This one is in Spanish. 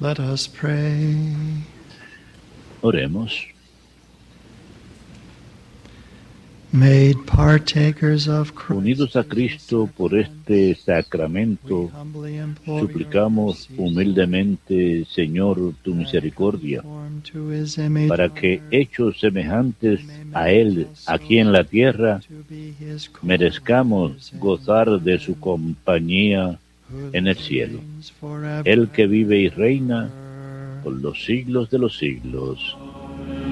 Let us pray. Oremos. Made partakers of Unidos a Cristo por este sacramento, suplicamos humildemente, Señor, tu misericordia, para que, hechos semejantes a Él aquí en la tierra, merezcamos gozar de su compañía en el cielo. Él que vive y reina por los siglos de los siglos.